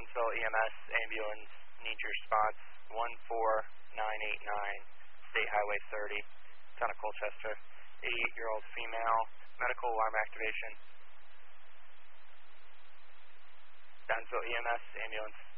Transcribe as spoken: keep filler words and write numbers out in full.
Downsville E M S ambulance needs your response one four nine eight nine, State Highway thirty, town of Colchester. eighty-eight-year-old female, medical alarm activation. Downsville E M S ambulance.